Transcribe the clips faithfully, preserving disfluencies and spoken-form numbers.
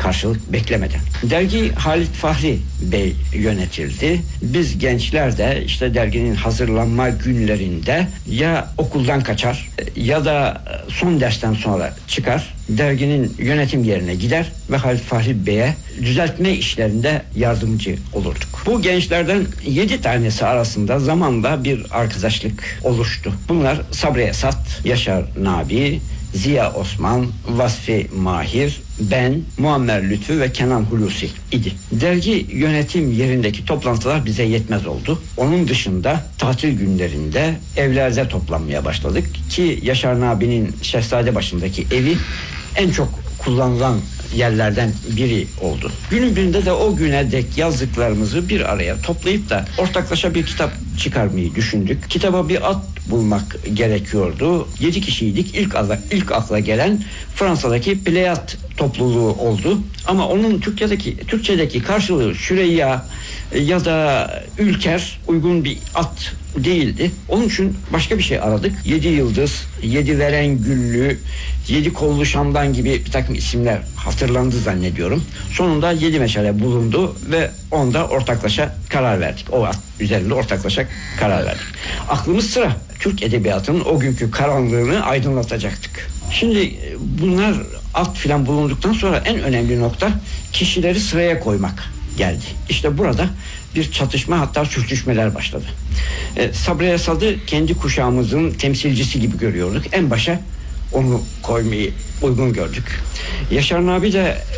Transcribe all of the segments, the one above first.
karşılık beklemeden. Dergi Halit Fahri Bey yönetildi. Biz gençler de işte derginin hazırlanma günlerinde ya okuldan kaçar ya da son dersten sonra çıkar, derginin yönetim yerine gider ve Halit Fahri Bey'e düzeltme işlerinde yardımcı olurduk. Bu gençlerden yedi tanesi arasında zamanla bir arkadaşlık oluştu. Bunlar Sabri Esat, Yaşar Nabi, Ziya Osman, Vasfi Mahir, ben, Muammer Lütfü ve Kenan Hulusi idi. Dergi yönetim yerindeki toplantılar bize yetmez oldu. Onun dışında tatil günlerinde evlerde toplanmaya başladık ki Yaşar Nabi'nin Şehzadebaşı'ndaki evi en çok kullanılan yerlerden biri oldu. Günün birinde de o güne dek yazdıklarımızı bir araya toplayıp da ortaklaşa bir kitap çıkarmayı düşündük. Kitaba bir ad bulmak gerekiyordu. Yedi kişiydik. İlk akla, ilk akla gelen Fransa'daki Pleyad topluluğu oldu. Ama onun Türkçedeki Türkçedeki karşılığı Süreyya ya da Ülker uygun bir ad değildi. Onun için başka bir şey aradık. Yedi yıldız, yedi veren güllü, yedi kollu şamdan gibi bir takım isimler hatırlandı zannediyorum. Sonunda yedi meşale bulundu ve onda ortaklaşa karar verdik. O ad üzerinde ortaklaşa karar verdik. Aklımız sıra Türk edebiyatının o günkü karanlığını aydınlatacaktık. Şimdi bunlar ad filan bulunduktan sonra en önemli nokta kişileri sıraya koymak geldi. İşte burada bir çatışma, hatta sürtüşmeler başladı. E, Sabri Esad'ı kendi kuşağımızın temsilcisi gibi görüyorduk. En başa onu koymayı uygun gördük. Yaşar Nabi de e,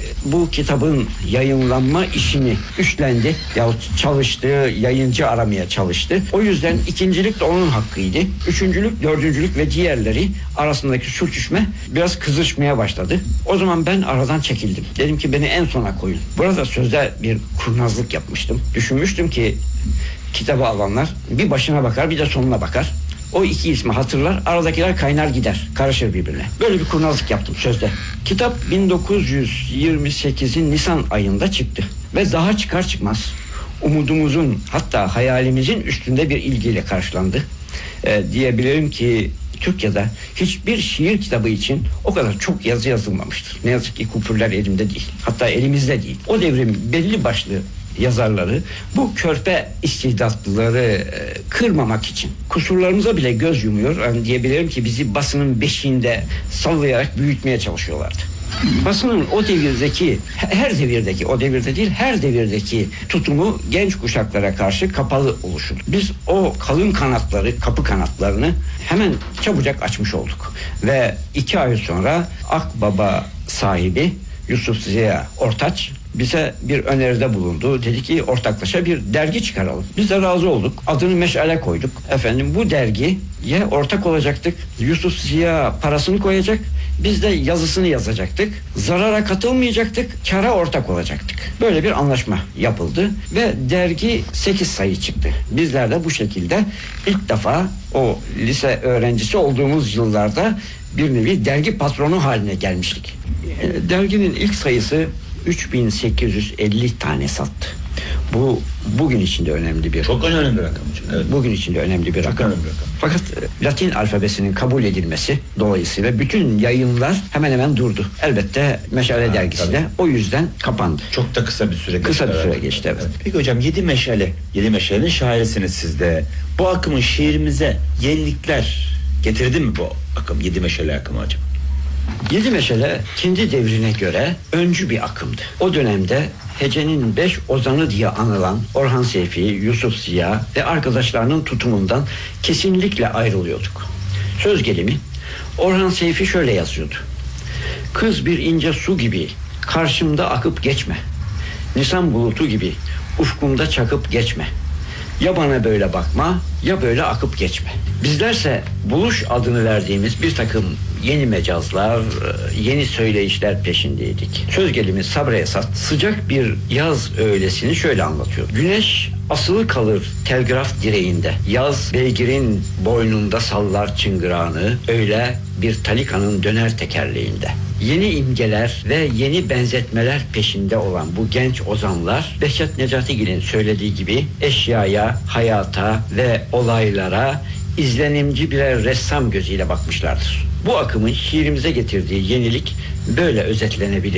bu kitabın yayınlanma işini üstlendi. Yahut çalıştı, yayıncı aramaya çalıştı. O yüzden ikincilik de onun hakkıydı. Üçüncülük, dördüncülük ve diğerleri arasındaki sürtüşme biraz kızışmaya başladı. O zaman ben aradan çekildim. Dedim ki beni en sona koyun. Burada sözde bir kurnazlık yapmıştım. Düşünmüştüm ki kitabı alanlar bir başına bakar, bir de sonuna bakar. O iki ismi hatırlar, aradakiler kaynar gider, karışır birbirine. Böyle bir kurnazlık yaptım sözde. Kitap bin dokuz yüz yirmi sekizin Nisan ayında çıktı. Ve daha çıkar çıkmaz umudumuzun, hatta hayalimizin üstünde bir ilgiyle karşılandı. Ee, diyebilirim ki Türkiye'de hiçbir şiir kitabı için o kadar çok yazı yazılmamıştır. Ne yazık ki kupürler elimde değil. Hatta elimizde değil. O devrin belli başlı yazarları bu körpe istidatlıları e, kırmamak için kusurlarımıza bile göz yumuyor. Yani diyebilirim ki bizi basının beşiğinde sallayarak büyütmeye çalışıyorlardı. Basının o devirdeki, her devirdeki, o devirde değil her devirdeki tutumu genç kuşaklara karşı kapalı oluşur. Biz o kalın kanatları, kapı kanatlarını hemen çabucak açmış olduk. Ve iki ay sonra Akbaba sahibi Yusuf Ziya Ortaç bize bir öneride bulundu. Dedi ki ortaklaşa bir dergi çıkaralım. Biz de razı olduk. Adını Meşale koyduk. Efendim bu dergiye ortak olacaktık. Yusuf Ziya parasını koyacak. Biz de yazısını yazacaktık. Zarara katılmayacaktık. Kâra ortak olacaktık. Böyle bir anlaşma yapıldı. Ve dergi sekiz sayı çıktı. Bizler de bu şekilde ilk defa o lise öğrencisi olduğumuz yıllarda bir nevi dergi patronu haline gelmiştik. Derginin ilk sayısı üç bin sekiz yüz elli tane sattı. Bu bugün içinde önemli bir çok önemli bir rakam. Evet. Bugün içinde önemli bir çok rakam. Önemli bir rakam. Fakat Latin alfabesinin kabul edilmesi dolayısıyla bütün yayınlar hemen hemen durdu. Elbette Meşale ha, dergisi tabii. de o yüzden kapandı. Çok da kısa bir süre kısa geçti. bir süre geçti evet. Peki hocam Yedi Meşale, Yedi Meşale'nin şairisiniz siz de. Bu akımın şiirimize yenilikler getirdi mi bu akım, Yedi Meşale akımı acaba? Yedi Meşale kendi devrine göre öncü bir akımdı. O dönemde hecenin beş ozanı diye anılan Orhan Seyfi, Yusuf Ziya ve arkadaşlarının tutumundan kesinlikle ayrılıyorduk. Söz gelimi Orhan Seyfi şöyle yazıyordu. Kız bir ince su gibi karşımda akıp geçme. Nisan bulutu gibi ufkumda çakıp geçme. Ya bana böyle bakma ya böyle akıp geçme. Bizlerse buluş adını verdiğimiz bir takım yeni mecazlar, yeni söyleyişler peşindeydik. Söz gelimi Sabri Esat sıcak bir yaz öğlesini şöyle anlatıyor. Güneş asılı kalır telgraf direğinde. Yaz beygirin boynunda sallar çıngırağını. Öyle bir talikanın döner tekerleğinde. Yeni imgeler ve yeni benzetmeler peşinde olan bu genç ozanlar Behçet Necatigil'in söylediği gibi eşyaya, hayata ve olaylara izlenimci birer ressam gözüyle bakmışlardır. Bu akımın şiirimize getirdiği yenilik böyle özetlenebilir.